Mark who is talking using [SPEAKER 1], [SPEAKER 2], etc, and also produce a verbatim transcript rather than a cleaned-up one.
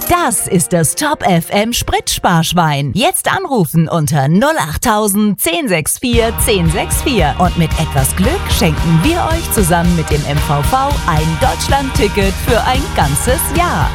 [SPEAKER 1] Das ist das Top F M Spritsparschwein. Jetzt anrufen unter null achttausend, zehn sechs vier, zehn sechs vier. Und mit etwas Glück schenken wir euch zusammen mit dem M V V ein Deutschland-Ticket für ein ganzes Jahr.